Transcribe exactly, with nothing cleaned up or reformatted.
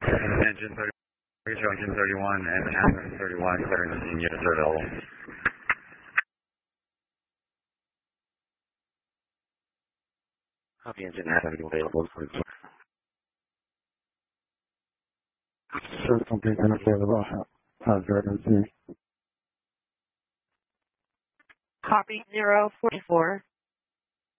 Engine thirty, show engine thirty-one and ambulance thirty-one, clearing the scene, units are available. Copy, engine available for the Sure, something kind of available. How's emergency? Copy zero forty-four.